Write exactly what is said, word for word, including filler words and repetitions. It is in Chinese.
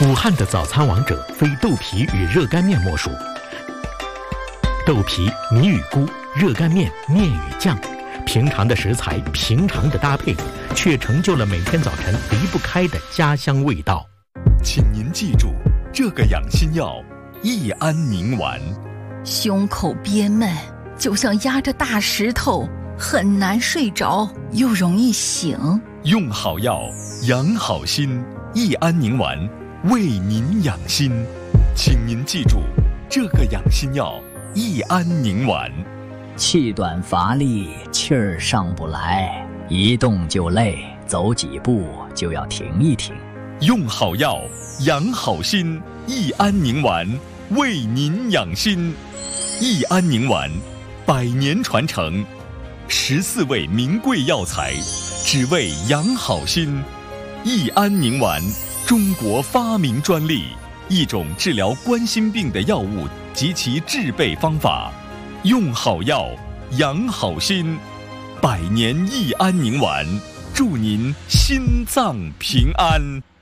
武汉的早餐王者非豆皮与热干面莫属。豆皮、米与菇、热干面、面与酱，平常的食材，平常的搭配，却成就了每天早晨离不开的家乡味道。 请您记住这个养心药——益安宁丸。 胸口憋闷，就像压着大石头，很难睡着，又容易醒。 用好药，养好心。益安宁丸为您养心，请您记住这个养心药——益安宁丸。 气短乏力，气儿上不来，一动就累，走几步就要停一停。 用好药，养好心。益安宁丸为您养心。益安宁丸，百年传承，十四味名贵药材，只为养好心。益安宁丸，中国发明专利，一种治疗冠心病的药物及其制备方法。用好药，养好心。百年益安宁丸，祝您心脏平安。